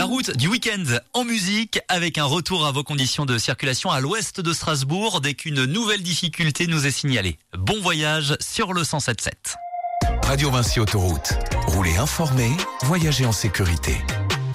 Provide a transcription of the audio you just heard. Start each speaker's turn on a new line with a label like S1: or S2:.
S1: La route du week-end en musique avec un retour à vos conditions de circulation à l'ouest de Strasbourg dès qu'une nouvelle difficulté nous est signalée. Bon voyage sur le 107.7.
S2: Radio Vinci Autoroute. Roulez informé, voyagez en sécurité.